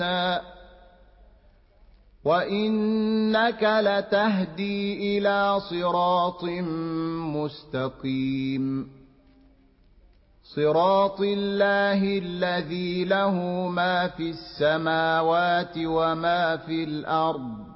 وَإِنَّكَ لَتَهْدِي إِلَى صِرَاطٍ مُّسْتَقِيمٍ صِرَاطِ اللَّهِ الَّذِي لَهُ مَا فِي السَّمَاوَاتِ وَمَا فِي الْأَرْضِ